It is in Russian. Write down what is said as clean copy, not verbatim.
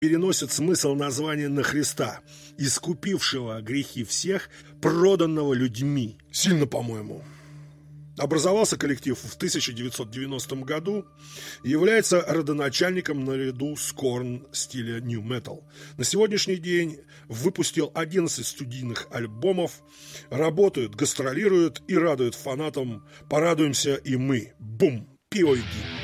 переносит смысл названия на Христа, искупившего грехи всех, проданного людьми. Сильно, по-моему. Образовался коллектив в 1990 году, является родоначальником наряду с Korn стиля New Metal. На сегодняшний день выпустил 11 студийных альбомов, работают, гастролируют и радуют фанатам. Порадуемся и мы. Бум! Пиво и дым.